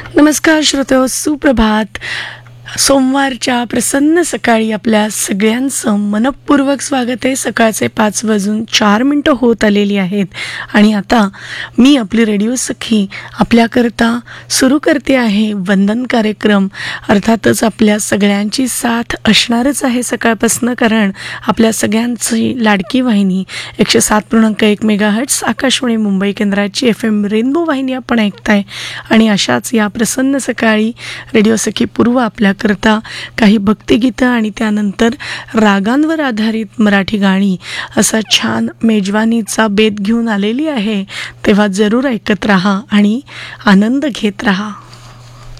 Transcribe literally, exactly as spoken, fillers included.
नमस्कार श्रोते, सुप्रभात. सोमवारच्या प्रसन्न सकाळी आपल्या सगळ्यांचं मनपूर्वक स्वागत आहे. सकाळचे पाच वाजून चार मिनटं होत आलेली आहेत आणि आता मी आपली रेडिओ सखी आपल्याकरता सुरू करते आहे वंदन कार्यक्रम. अर्थातच आपल्या सगळ्यांची साथ असणारच आहे सकाळपासनं, कारण आपल्या सगळ्यांची लाडकी वाहिनी एकशे सात पूर्णांक एक मेगा हर्ट्स आकाशवाणी मुंबई केंद्राची एफ एम रेनबो वाहिनी आपण ऐकताय. आणि अशाच या प्रसन्न सकाळी रेडिओ सखी पूर्व आपल्या करता काही भक्तिगीतं आणि त्यानंतर रागांवर आधारित मराठी गाणी असा छान मेजवानीचा बेत घेऊन आलेली आहे. तेव्हा जरूर ऐकत राहा आणि आनंद घेत राहा.